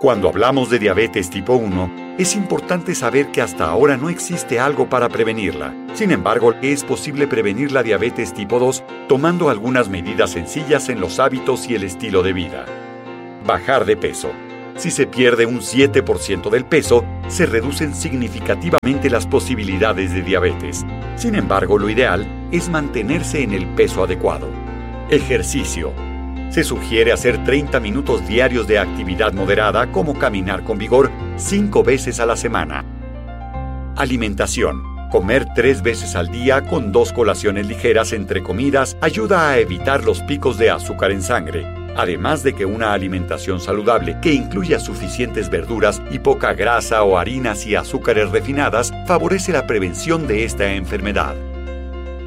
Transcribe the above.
Cuando hablamos de diabetes tipo 1, es importante saber que hasta ahora no existe algo para prevenirla. Sin embargo, es posible prevenir la diabetes tipo 2 tomando algunas medidas sencillas en los hábitos y el estilo de vida. Bajar de peso. Si se pierde un 7% del peso, se reducen significativamente las posibilidades de diabetes. Sin embargo, lo ideal es mantenerse en el peso adecuado. Ejercicio. Se sugiere hacer 30 minutos diarios de actividad moderada como caminar con vigor 5 veces a la semana. Alimentación. Comer 3 veces al día con 2 colaciones ligeras entre comidas ayuda a evitar los picos de azúcar en sangre, además de que una alimentación saludable que incluya suficientes verduras y poca grasa o harinas y azúcares refinadas favorece la prevención de esta enfermedad.